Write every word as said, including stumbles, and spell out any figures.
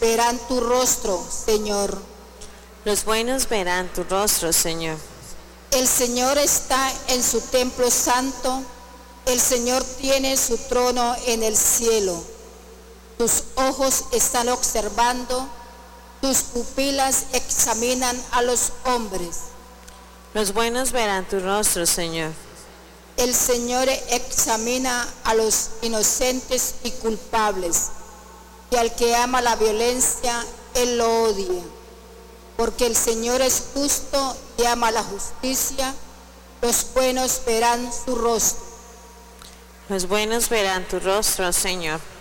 verán tu rostro, Señor. Los buenos verán tu rostro, Señor. El Señor está en su templo santo, el Señor tiene su trono en el cielo. Tus ojos están observando, tus pupilas examinan a los hombres. Los buenos verán tu rostro, Señor. El Señor examina a los inocentes y culpables, y al que ama la violencia, Él lo odia. Porque el Señor es justo y ama la justicia, los buenos verán su rostro. Los buenos verán tu rostro, Señor.